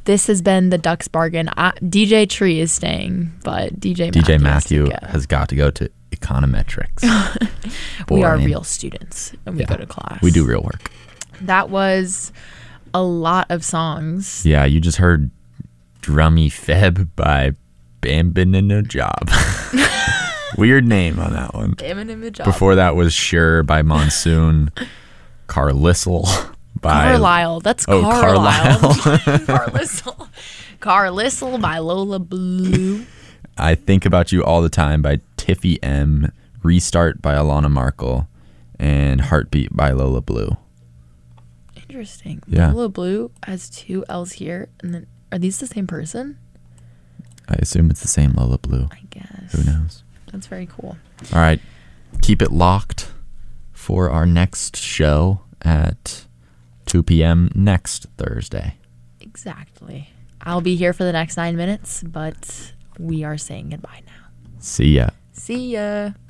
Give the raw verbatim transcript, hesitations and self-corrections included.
this has been the Ducks Bargain. I, D J Tree is staying, but D J D J Matthew, Matthew has, to has got to go to econometrics. We are Boring. real students, and we Yeah. go to class. We do real work. That was a lot of songs. Yeah, you just heard Drummy Feb by Bambin in a Job. Weird name on that one. Damn in the job. Before that was Sure by Monsoon. Carlisle by Carlisle. That's Oh, Carlisle. Carlisle. Carlisle. Carlisle by Lola Blue. I Think About You All the Time by Tiffy M. Restart by Alana Markle. And Heartbeat by Lola Blue. Interesting. Yeah. Lola Blue has two L's here. And then are these the same person? I assume it's the same Lola Blue. I guess. Who knows? That's very cool. All right. Keep it locked for our next show at two p.m. next Thursday. Exactly. I'll be here for the next nine minutes, but we are saying goodbye now. See ya. See ya.